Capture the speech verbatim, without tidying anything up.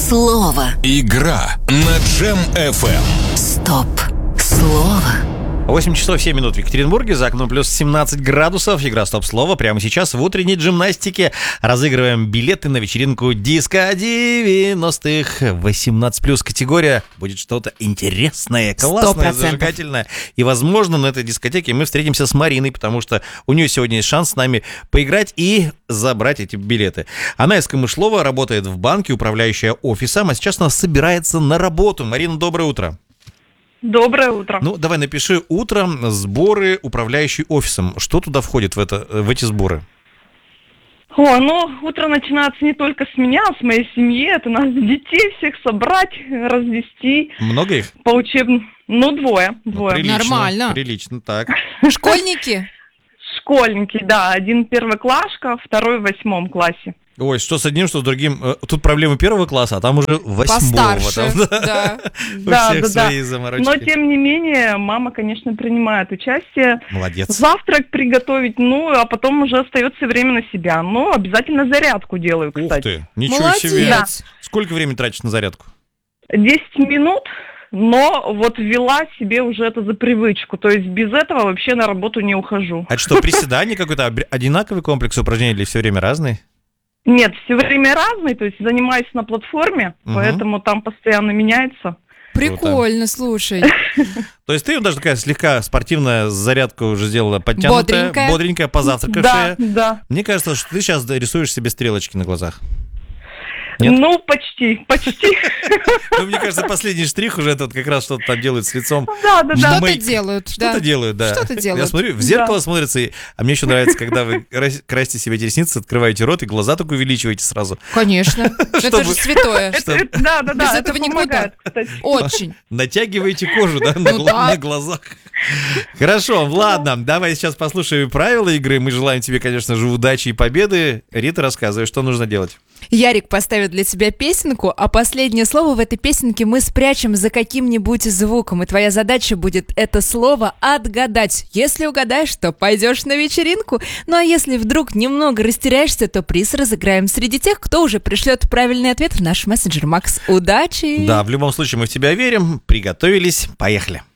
Слово. Игра на Джем эф эм. Стоп. Слово. восемь часов семь минут в Екатеринбурге, за окном плюс семнадцать градусов. Игра «Стоп-слово». Прямо сейчас в утренней джимнастике разыгрываем билеты на вечеринку диско девяностых. восемнадцать плюс категория. Будет что-то интересное, классное, зажигательное. И, возможно, на этой дискотеке мы встретимся с Мариной, потому что у нее сегодня есть шанс с нами поиграть и забрать эти билеты. Она из Камышлова, работает в банке, управляющая офисом, а сейчас она собирается на работу. Марина, доброе утро. Доброе утро. Ну, давай напиши утром сборы, управляющий офисом. Что туда входит в, это, в эти сборы? О, ну, утро начинается не только с меня, а с моей семьи. Это надо детей всех собрать, развести. Много их? По учебному. Ну, двое. двое. Ну, прилично, Нормально. Прилично, так. Школьники? Школьники, да. Один первоклашка, второй в восьмом классе. Ой, что с одним, что с другим. Тут проблемы первого класса, а там уже восьмого. Постарше, Там, да. У Да, всех да, свои да. заморочки. Но, тем не менее, мама, конечно, принимает участие. Молодец. Завтрак приготовить, ну, а потом уже остается время на себя. Ну, обязательно зарядку делаю, Ух кстати. ты, ничего Молодец. себе. Да. Сколько времени тратишь на зарядку? десять минут, но вот ввела себе уже это за привычку. То есть без этого вообще на работу не ухожу. А это что, приседание какой-то одинаковый комплекс упражнений или все время разный? Нет, все время разный, то есть занимаюсь на платформе, Мгм. поэтому там постоянно меняется. Прикольно, слушай. То есть ты даже такая слегка спортивная зарядка уже сделала, подтянутая, Бодренькая. бодренькая, позавтракавшая. Да, да. Мне кажется, что ты сейчас рисуешь себе стрелочки на глазах. Нет? Ну, почти, почти. Ну, мне кажется, последний штрих уже этот как раз что-то там делают с лицом. Да, да, да. Что-то Мейк. делают, Что-то да. делают, да. Что-то Я делают. смотрю, в зеркало смотрится, и- а мне еще нравится, когда вы крас- красите себе эти ресницы, открываете рот и глаза только увеличиваете сразу. Конечно. Это Чтобы- же святое. Это- это- Да, да, Без да, это этого никуда. помогает, кстати. Очень. Натягиваете кожу, да, на, Ну гла- да. на глазах. Хорошо, ладно, давай сейчас послушаем правила игры. Мы желаем тебе, конечно же, удачи и победы. Рита, рассказывай, что нужно делать. Ярик поставит для тебя песенку, а последнее слово в этой песенке мы спрячем за каким-нибудь звуком. И твоя задача будет это слово отгадать. Если угадаешь, то пойдешь на вечеринку. Ну а если вдруг немного растеряешься, то приз разыграем среди тех, кто уже пришлет правильный ответ в наш мессенджер. Макс, удачи! Да, в любом случае мы в тебя верим. Приготовились, поехали.